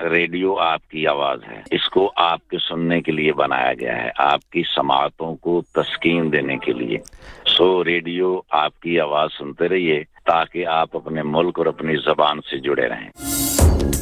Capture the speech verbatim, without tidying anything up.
Radio आपकी आवाज है, इसको आपके सुनने के लिए बनाया गया है, आपकी समातों को तस्कीन देने के लिए। सो रेडियो आपकी आवाज सुनते रहिए ताकि आप अपने मुल्क और अपनी ज़बान से जुड़े रहें।